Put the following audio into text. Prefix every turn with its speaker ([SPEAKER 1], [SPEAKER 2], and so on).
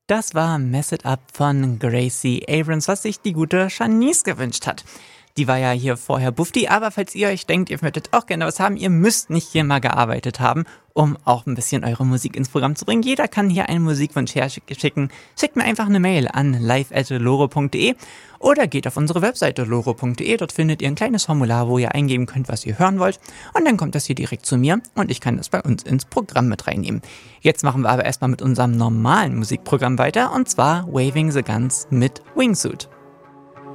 [SPEAKER 1] Das war Mess It Up von Gracie Abrams, was sich die gute Shanice gewünscht hat. Die war ja hier vorher Bufti, aber falls ihr euch denkt, ihr möchtet auch gerne was haben, ihr müsst nicht hier mal gearbeitet haben, um auch ein bisschen eure Musik ins Programm zu bringen. Jeder kann hier einen Musikwunsch herschicken. Schickt mir einfach eine Mail an live@loro.de oder geht auf unsere Webseite loro.de. Dort findet ihr ein kleines Formular, wo ihr eingeben könnt, was ihr hören wollt. Und dann kommt das hier direkt zu mir und ich kann das bei uns ins Programm mit reinnehmen. Jetzt machen wir aber erstmal mit unserem normalen Musikprogramm weiter und zwar Waving the Guns mit Wingsuit.